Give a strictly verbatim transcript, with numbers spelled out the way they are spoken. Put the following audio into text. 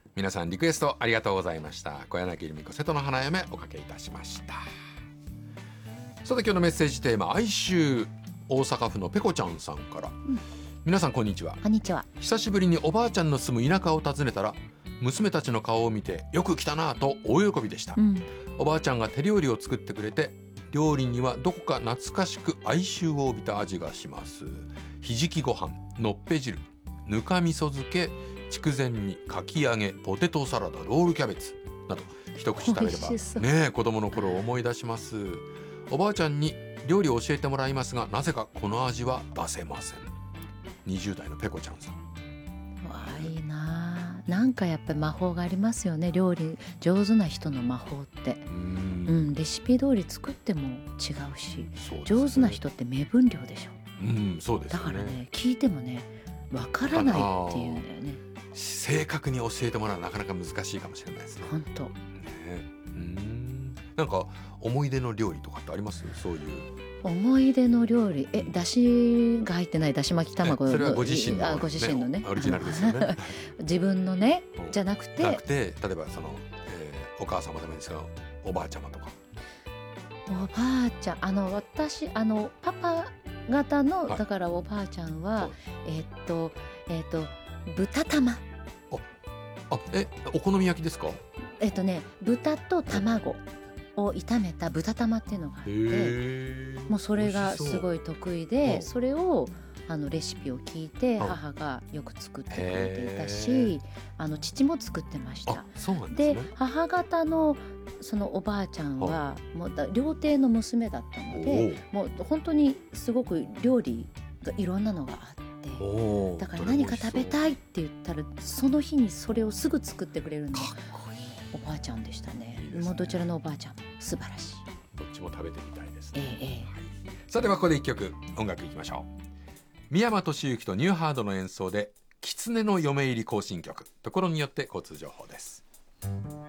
皆さんリクエストありがとうございました。小柳ルミ子瀬戸の花嫁おかけいたしました。さて今日のメッセージテーマ、哀愁。大阪府のペコちゃんさんから、うん、皆さんこんにちは。 こんにちは。 久しぶりにおばあちゃんの住む田舎を訪ねたら、娘たちの顔を見てよく来たなと大喜びでした、うん、おばあちゃんが手料理を作ってくれて、料理にはどこか懐かしく哀愁を帯びた味がします。ひじきご飯、のっぺ汁、ぬか味噌漬け、筑前煮、かき揚げ、ポテトサラダ、ロールキャベツなど、一口食べればねえ子供の頃を思い出します。おばあちゃんに料理を教えてもらいますが、なぜかこの味は出せません。にじゅう代のペコちゃんさん。 わあ、いいな。なんかやっぱり魔法がありますよね、料理上手な人の魔法って。うん、うん、レシピ通り作っても違うし、う、ね、上手な人って目分量でしょ。 うん、そうですよね。 だからね、聞いてもねわからないっていうんだよね。 正確に教えてもらうのはなかなか難しいかもしれないですね。 本当、ね、 うん、なんか思い出の料理とかってあります？そういう思い出の料理、え、だしが入ってないだし巻き卵の、 それはご自身の、ね、 あ、ご自身のね、 オリジナルですよね自分のね、じゃなくて、 なくて例えばその、えー、お母様でもいいですけど、おばあちゃまとか。 おばあちゃん、あの私あのパパ方の、はい、だからおばあちゃんは、はい、えー、っとえー、っと豚玉。 あ、え、お好み焼きですか？ えっとね、豚と卵を炒めた豚玉っていうのがあって、もうそれがすごい得意で、それをあのレシピを聞いて母がよく作ってくれていたし、あの父も作ってました。 そうなんですね。 で、母方のそのおばあちゃんはもう料亭の娘だったので、もう本当にすごく料理がいろんなのがあって、だから何か食べたいって言ったらその日にそれをすぐ作ってくれるのがおばあちゃんでしたね。いいですね。もうどちらのおばあちゃんも素晴らしい。 どっちも食べてみたいですね。ええ、はい、 さてはここで一曲音楽いきましょう。三山敏之とニューハードの演奏で狐の嫁入り行進曲。ところによって交通情報です。